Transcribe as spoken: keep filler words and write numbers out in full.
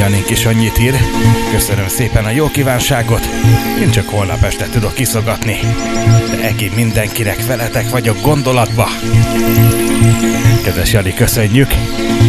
Janink is annyit ír. Köszönöm szépen a jó kívánságot. Én csak holnap este tudok kiszogatni. De egész mindenkinek veletek vagyok gondolatba. Kedves Jani, köszönjük.